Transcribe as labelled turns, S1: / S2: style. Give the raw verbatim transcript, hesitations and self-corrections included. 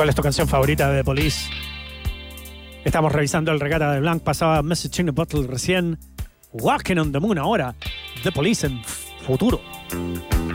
S1: ¿Cuál es tu canción favorita de The Police? Estamos revisando el Regata de Blanc. Pasaba Message in a Bottle recién. Walking on the Moon ahora. The Police en futuro.